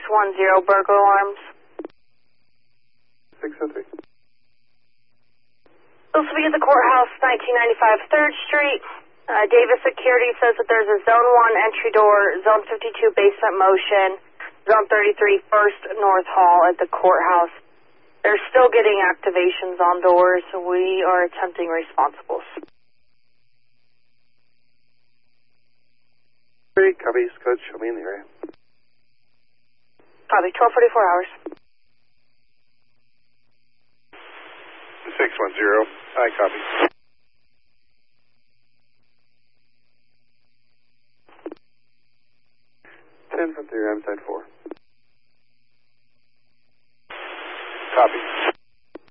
610 burglar alarms. 603. This will be at the courthouse, 1995 3rd Street. Davis Security says that there's a Zone 1 entry door, Zone 52 basement motion, Zone 33 First North Hall at the courthouse. They're still getting activations on doors, so we are attempting responsibles. Copy, Scott, show me in the area. Copy, 1244 hours. 610, I copy.